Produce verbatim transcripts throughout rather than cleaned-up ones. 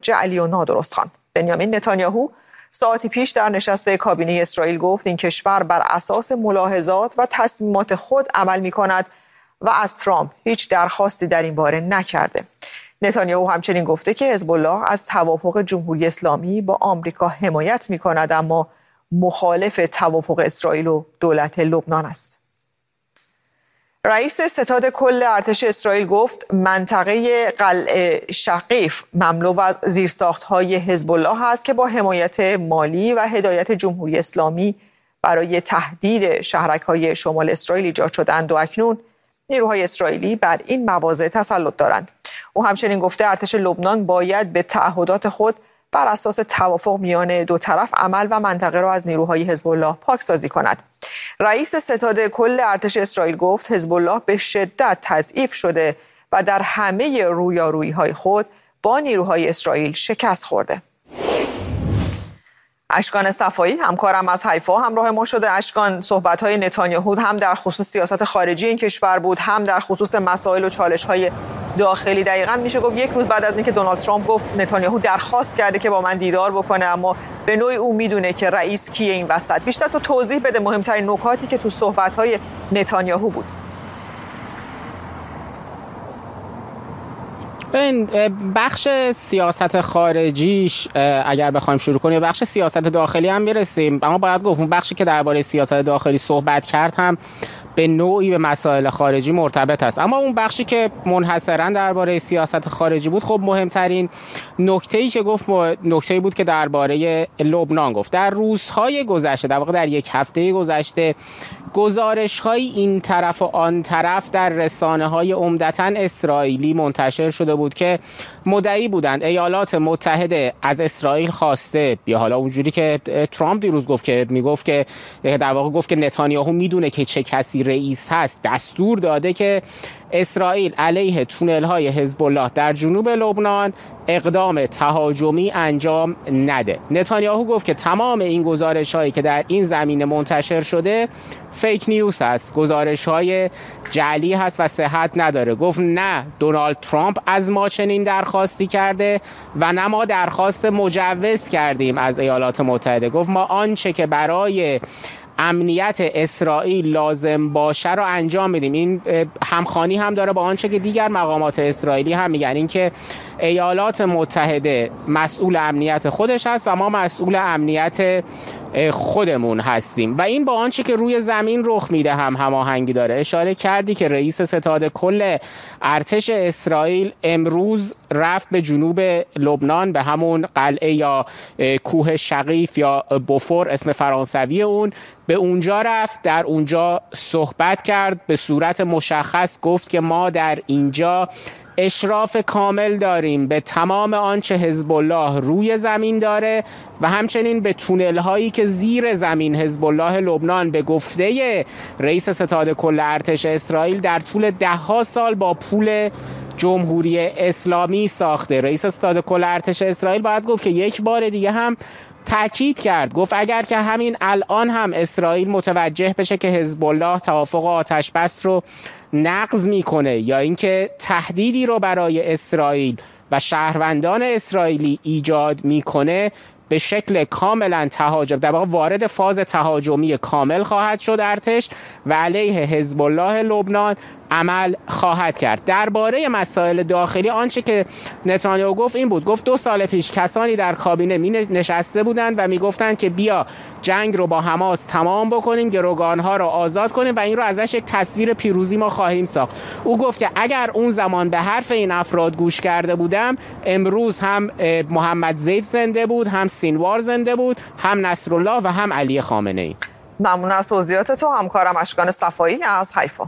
جعلی و نادرست خواند. بنیامین نتانیاهو ساعتی پیش در نشست کابینه اسرائیل گفت این کشور بر اساس ملاحظات و تصمیمات خود عمل می‌کند و از ترامپ هیچ درخواستی در این باره نکرده. نتانیاهو همچنین گفته که حزب الله از توافق جمهوری اسلامی با آمریکا حمایت می‌کند اما مخالف توافق اسرائیل و دولت لبنان است. رئیس ستاد کل ارتش اسرائیل گفت منطقه قلعه شقیف مملو از زیرساخت‌های حزب الله است که با حمایت مالی و هدایت جمهوری اسلامی برای تهدید شهرک‌های شمال اسرائیل ایجاد شدند و اکنون نیروهای اسرائیلی بر این مواضع تسلط دارند. او همچنین گفته ارتش لبنان باید به تعهدات خود بر اساس توافق میان دو طرف عمل و منطقه را از نیروهای حزب الله پاکسازی کند. رئیس ستاد کل ارتش اسرائیل گفت حزب الله به شدت تضعیف شده و در همه رویارویی‌های خود با نیروهای اسرائیل شکست خورده. اشکان صفایی همکارم از حیفا همراه ما شده. اشکان، صحبت‌های نتانیاهو هم در خصوص سیاست خارجی این کشور بود، هم در خصوص مسائل و چالش‌های داخلی. دقیقاً میشه گفت یک روز بعد از اینکه دونالد ترامپ گفت نتانیاهو درخواست کرده که با من دیدار بکنه، اما به نوعی او میدونه که رئیس کیه این وسط. بیشتر تو توضیح بده مهمترین نکاتی که تو صحبت‌های نتانیاهو بود. این بخش سیاست خارجیش اگر بخوایم شروع کنیم بخش سیاست داخلی هم میرسیم، اما باید گفت اون بخشی که درباره سیاست داخلی صحبت کرد هم به نوعی به مسائل خارجی مرتبط است. اما اون بخشی که منحصراً درباره سیاست خارجی بود، خب مهمترین نکته‌ای که گفت نکته‌ای بود که درباره لبنان گفت. در روزهای گذشته، در واقع در یک هفته گذشته، گزارش‌های این طرف و آن طرف در رسانه‌های عمدتاً اسرائیلی منتشر شده بود که مدعی بودند ایالات متحده از اسرائیل خواسته، یا حالا اونجوری که ترامپ دیروز گفت که میگفت که در واقع گفت که نتانیاهو میدونه که چه کسی رئیس هست، دستور داده که اسرائیل علیه تونل‌های حزب الله در جنوب لبنان اقدام تهاجمی انجام نده. نتانیاهو گفت که تمام این گزارش‌هایی که در این زمینه منتشر شده فیک نیوز هست، گزارش‌های جعلی هست و صحت نداره. گفت نه دونالد ترامپ از ما چنین درخواستی کرده و نه ما درخواست مجوز کردیم از ایالات متحده. گفت ما آنچه که برای امنیت اسرائیل لازم باشه رو انجام میدیم. این همخوانی هم داره با آنچه که دیگر مقامات اسرائیلی هم میگن، این که ایالات متحده مسئول امنیت خودش هست و ما مسئول امنیت خودمون هستیم و این با آنچه که روی زمین رخ میده هم هماهنگی داره. اشاره کردی که رئیس ستاد کل ارتش اسرائیل امروز رفت به جنوب لبنان، به همون قلعه یا کوه شقیف یا بوفور اسم فرانسوی اون، به اونجا رفت، در اونجا صحبت کرد، به صورت مشخص گفت که ما در اینجا اشراف کامل داریم به تمام آنچه حزب الله روی زمین داره و همچنین به تونل هایی که زیر زمین حزب الله لبنان به گفته رئیس ستاد کل ارتش اسرائیل در طول ده ها سال با پول جمهوری اسلامی ساخته. رئیس ستاد کل ارتش اسرائیل باید گفت که یک بار دیگه هم تاکید کرد، گفت اگر که همین الان هم اسرائیل متوجه بشه که حزب الله توافق آتش بس رو نقض میکنه یا اینکه تهدیدی رو برای اسرائیل و شهروندان اسرائیلی ایجاد میکنه، به شکل کاملا تهاجم، در واقع وارد فاز تهاجمی کامل خواهد شد ارتش و علیه حزب الله لبنان عمل خواهد کرد. درباره مسائل داخلی آنچه که نتانیاهو گفت این بود، گفت دو سال پیش کسانی در کابینه می نشسته بودند و می گفتند که بیا جنگ رو با حماس تمام بکنیم، گروگانها رو آزاد کنیم و این رو ازش یک تصویر پیروزی ما خواهیم ساخت. او گفت که اگر اون زمان به حرف این افراد گوش کرده بودم، امروز هم محمد زیف زنده بود، هم سینوار زنده بود، هم نصرالله و هم علی خامنه‌ای. ممنون از توضیحات تو همکارم اشکان صفایی از حیفا.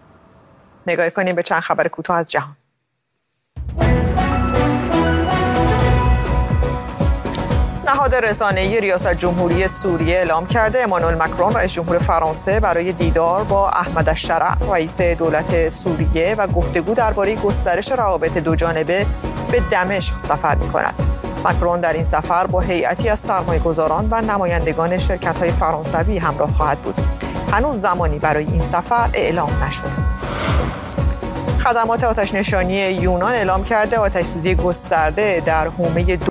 نگاه کنیم به چند خبر کوتاه از جهان. نهاد رسانه‌ای ریاست جمهوری سوریه اعلام کرده امانوئل مکرون رئیس جمهور فرانسه برای دیدار با احمد الشرع رئیس دولت سوریه و گفتگو درباره گسترش روابط دوجانبه به دمشق سفر می‌کند. مکرون در این سفر با هیئتی از سرمایه‌گذاران و نمایندگان شرکت‌های فرانسوی همراه خواهد بود. هنوز زمانی برای این سفر اعلام نشده. خدمات آتش‌نشانی یونان اعلام کرده آتش‌سوزی گسترده در حومه